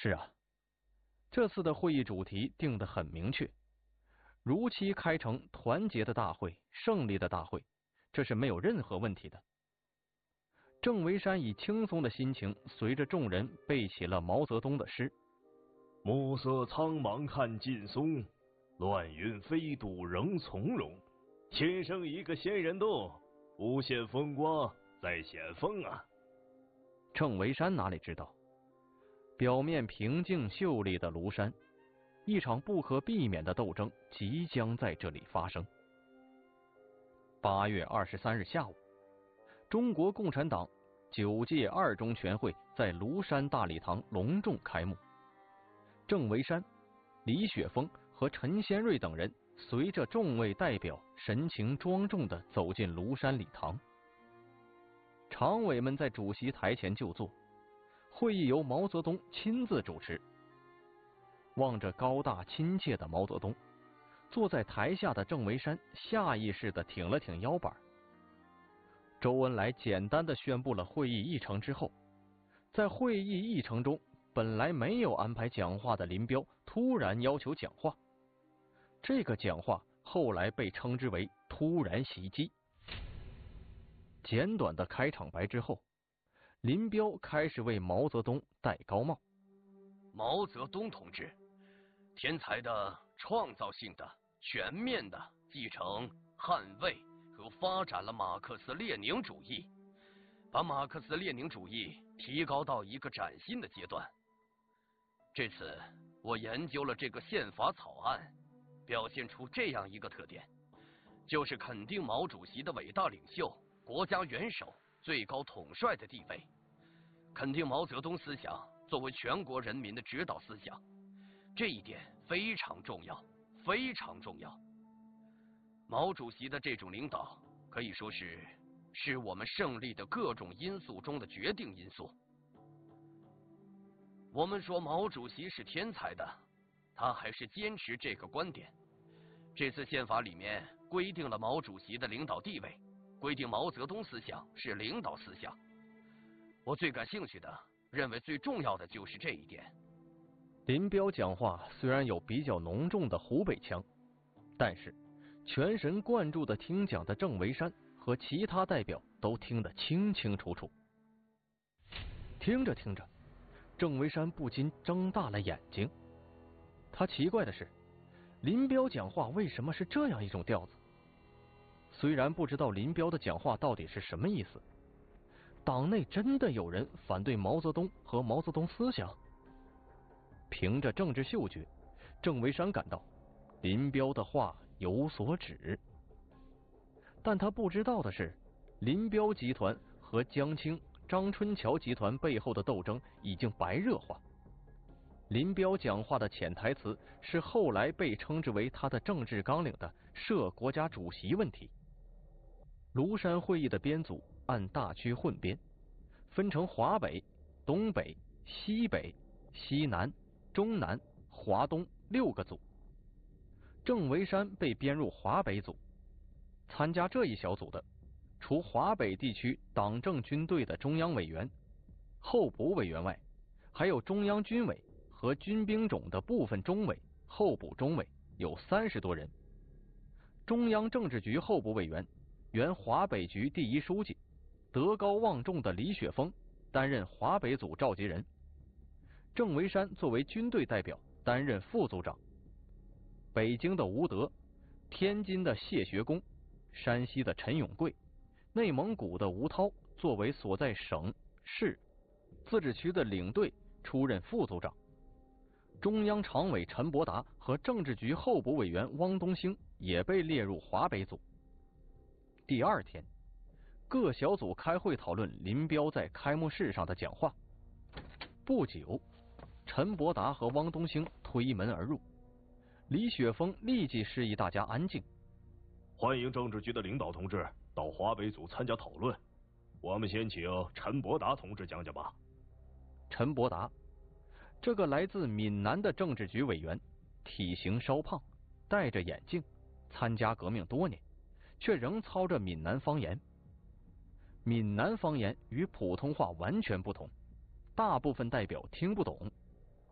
是啊，这次的会议主题定得很明确，如期开成团结的大会，胜利的大会，这是没有任何问题的。郑维山以轻松的心情随着众人背起了毛泽东的诗： 暮色苍茫看劲松，乱云飞渡仍从容。天生一个仙人洞，无限风光在险峰啊！ 郑维山哪里知道，表面平静秀丽的庐山，一场不可避免的斗争即将在这里发生。8月23日下午，中国共产党9届2中全会在庐山大礼堂隆重开幕。郑维山、李雪峰和陈先瑞等人随着众位代表神情庄重地走进庐山礼堂。常委们在主席台前就坐，会议由毛泽东亲自主持。望着高大亲切的毛泽东，坐在台下的郑维山下意识地挺了挺腰板。周恩来简单地宣布了会议议程之后，在会议议程中本来没有安排讲话的林彪突然要求讲话，这个讲话后来被称之为突然袭击。简短的开场白之后，林彪开始为毛泽东戴高帽。 毛泽东同志，天才的、创造性的、全面的继承、捍卫和发展了马克思列宁主义，把马克思列宁主义提高到一个崭新的阶段。这次我研究了这个宪法草案，表现出这样一个特点，就是肯定毛主席的伟大领袖、国家元首、最高统帅的地位，肯定毛泽东思想作为全国人民的指导思想，这一点非常重要，非常重要。毛主席的这种领导可以说是我们胜利的各种因素中的决定因素。我们说毛主席是天才的，他还是坚持这个观点。这次宪法里面规定了毛主席的领导地位，规定毛泽东思想是领导思想。我最感兴趣的，认为最重要的就是这一点。 林彪讲话虽然有比较浓重的湖北腔，但是全神贯注地听讲的郑维山和其他代表都听得清清楚楚。听着听着，郑维山不禁睁大了眼睛。他奇怪的是，林彪讲话为什么是这样一种调子？虽然不知道林彪的讲话到底是什么意思，党内真的有人反对毛泽东和毛泽东思想？凭着政治嗅觉，郑维山感到林彪的话有所指。但他不知道的是，林彪集团和江青、张春桥集团背后的斗争已经白热化。林彪讲话的潜台词是后来被称之为他的政治纲领的设国家主席问题。庐山会议的编组按大区混编，分成华北、东北、西北、西南、中南、华东6个组。郑维山被编入华北组。参加这一小组的，除华北地区党政军队的中央委员、候补委员外，还有中央军委和军兵种的部分中委、候补中委，有30多人。中央政治局候补委员，原华北局第1书记、德高望重的李雪峰担任华北组召集人，郑维山作为军队代表担任副组长。北京的吴德、天津的谢学恭、山西的陈永贵、内蒙古的吴涛作为所在省、市、自治区的领队出任副组长。中央常委陈伯达和政治局候补委员汪东兴也被列入华北组。第2天，各小组开会讨论林彪在开幕式上的讲话。不久，陈伯达和汪东兴推门而入，李雪峰立即示意大家安静。 欢迎政治局的领导同志到华北组参加讨论。我们先请陈伯达同志讲讲吧。 陈伯达，这个来自闽南的政治局委员，体型稍胖，戴着眼镜，参加革命多年，却仍操着闽南方言。闽南方言与普通话完全不同，大部分代表听不懂。